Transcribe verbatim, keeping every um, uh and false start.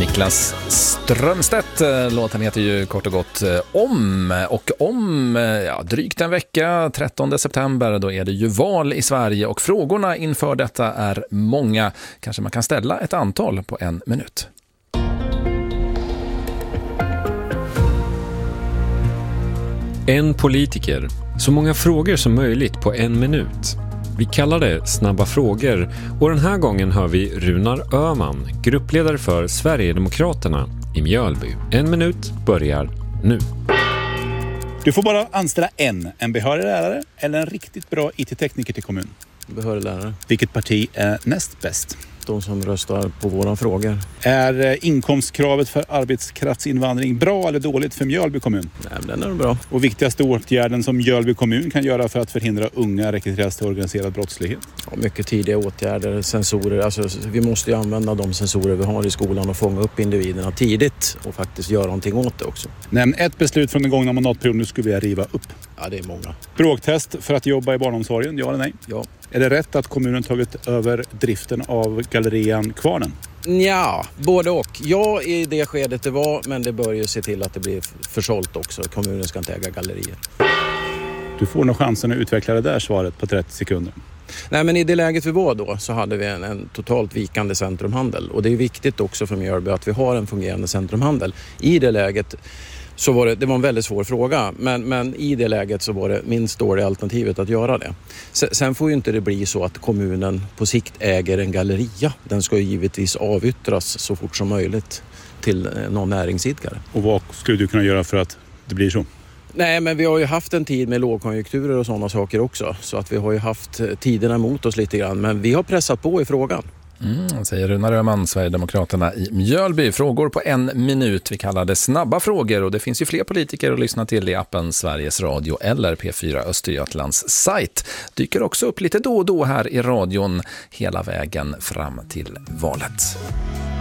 Niklas Strömstedt. Låten heter ju kort och gott Om. Och om ja, drygt en vecka, trettonde september, då är det ju val i Sverige. Och frågorna inför detta är många. Kanske man kan ställa ett antal på en minut. En politiker. Så många frågor som möjligt på en minut. Vi kallar det snabba frågor och den här gången hör vi Runar Öhman, gruppledare för Sverigedemokraterna i Mjölby. En minut börjar nu. Du får bara anställa en, en behörig lärare eller en riktigt bra I T-tekniker till kommun. Behörig lärare. Vilket parti är näst bäst? De som röstar på våra frågor. Är inkomstkravet för arbetskraftsinvandring bra eller dåligt för Mjölby kommun? Nej, men den är bra. Och viktigaste åtgärden som Mjölby kommun kan göra för att förhindra unga rekryteras till organiserad brottslighet? Ja, mycket tidiga åtgärder, sensorer. Alltså, vi måste ju använda de sensorer vi har i skolan och fånga upp individerna tidigt och faktiskt göra någonting åt det också. Nämn ett beslut från den gångna mandatperioden du skulle vilja riva upp. Ja, det är många. Språktest för att jobba i barnomsorgen, ja eller nej? Ja. Är det rätt att kommunen tagit över driften av gallerian Kvarnen? Ja, både och. Ja, i det skedet det var, men det bör ju se till att det blir försålt också. Kommunen ska inte äga gallerier. Du får nog chansen att utveckla det där svaret på trettio sekunder. Nej, men i det läget vi var då så hade vi en, en totalt vikande centrumhandel. Och det är viktigt också för Mjölby att vi har en fungerande centrumhandel. I det läget så var det, det var en väldigt svår fråga, men, men i det läget så var det minst dåliga alternativet att göra det. Sen får ju inte det bli så att kommunen på sikt äger en galleria. Den ska ju givetvis avyttras så fort som möjligt till någon näringsidkare. Och vad skulle du kunna göra för att det blir så? Nej, men vi har ju haft en tid med lågkonjunkturer och sådana saker också. Så att vi har ju haft tiderna emot oss lite grann, men vi har pressat på i frågan. Mm, säger Runar Öhman, Sverigedemokraterna i Mjölby. Frågor på en minut. Vi kallar det snabba frågor och det finns ju fler politiker att lyssna till i appen Sveriges Radio eller P fyra Östergötlands sajt. Dyker också upp lite då och då här i radion hela vägen fram till valet.